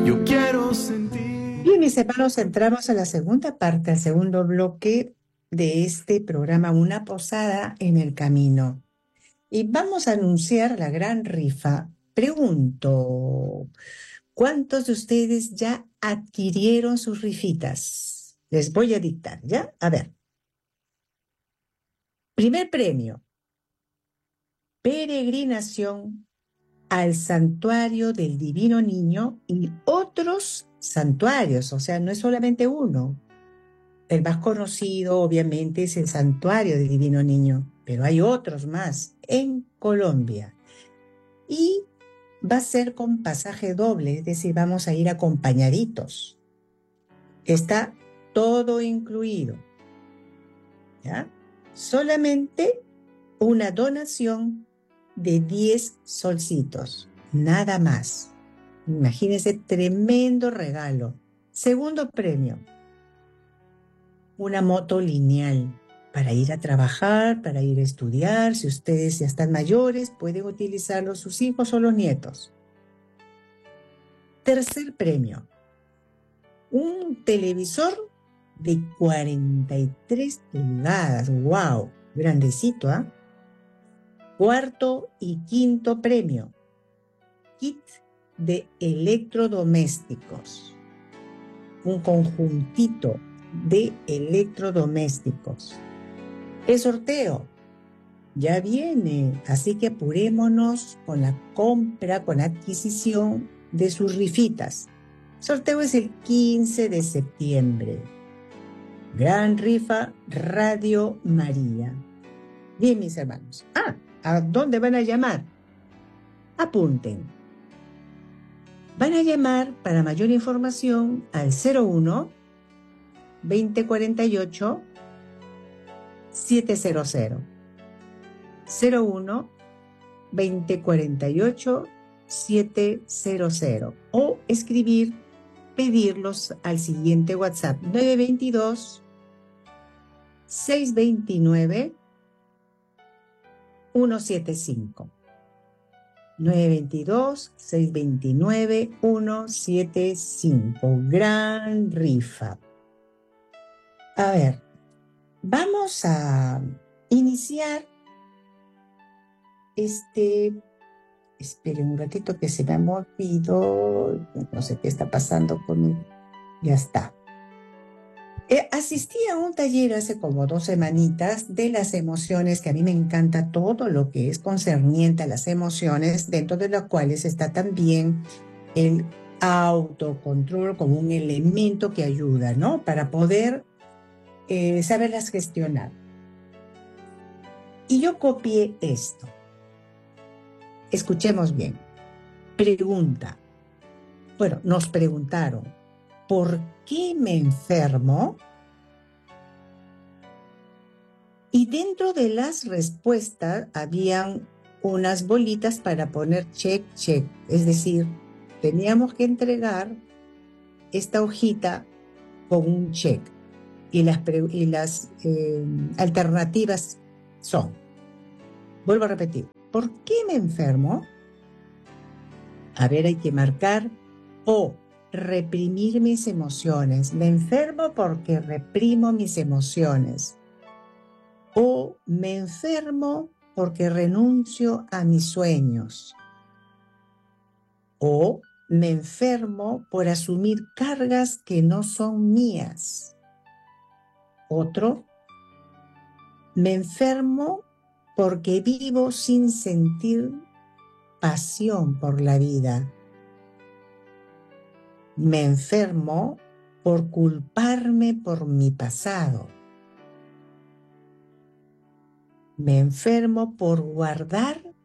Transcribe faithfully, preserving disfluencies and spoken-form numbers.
Yo quiero sentir. Bien, mis hermanos, entramos a la segunda parte, al segundo bloque de este programa, Una Posada en el Camino. Y vamos a anunciar la gran rifa. Pregunto, ¿cuántos de ustedes ya adquirieron sus rifitas? Les voy a dictar, ¿ya? A ver. Primer premio, peregrinación al santuario del Divino Niño y otros santuarios, o sea, no es solamente uno. El más conocido, obviamente, es el Santuario del Divino Niño, pero hay otros más en Colombia. Y va a ser con pasaje doble, es decir, vamos a ir acompañaditos. Está todo incluido, ¿ya? Solamente una donación de diez solcitos, nada más. Imagínense, tremendo regalo. Segundo premio, una moto lineal para ir a trabajar, para ir a estudiar. Si ustedes ya están mayores, pueden utilizarlo sus hijos o los nietos. Tercer premio, un televisor de cuarenta y tres pulgadas. ¡Wow! Grandecito, ¿ah? ¿eh? Cuarto y quinto premio, kit de electrodomésticos. Un conjuntito de electrodomésticos. El sorteo ya viene, así que apurémonos con la compra, con la adquisición de sus rifitas. El sorteo es el quince de septiembre. Gran rifa Radio María. Bien, mis hermanos. Ah, ¿a dónde van a llamar? Apunten. Van a llamar para mayor información al cero uno, veinte cuarenta y ocho, setecientos. cero uno, veinte cuarenta y ocho, setecientos. O escribir, pedirlos al siguiente WhatsApp: nueve dos dos, seis dos nueve, uno siete cinco. nueve dos dos, seis dos nueve, uno siete cinco. Gran rifa. A ver, vamos a iniciar este... Esperen un ratito que se me olvidó. No sé qué está pasando conmigo. Ya está. Eh, asistí a un taller hace como dos semanitas de las emociones, que a mí me encanta todo lo que es concerniente a las emociones, dentro de las cuales está también el autocontrol como un elemento que ayuda, ¿no? Para poder eh, saberlas gestionar. Y yo copié esto. Escuchemos bien. Pregunta. Bueno, nos preguntaron, ¿por qué me enfermo? Y dentro de las respuestas habían unas bolitas para poner check, check. Es decir, teníamos que entregar esta hojita con un check. Y las, y las eh, alternativas son, vuelvo a repetir, ¿por qué me enfermo? A ver, hay que marcar o reprimir mis emociones. Me enfermo porque reprimo mis emociones. O me enfermo porque renuncio a mis sueños. O me enfermo por asumir cargas que no son mías. Otro, me enfermo porque vivo sin sentir pasión por la vida. Me enfermo por culparme por mi pasado. Me enfermo por guardar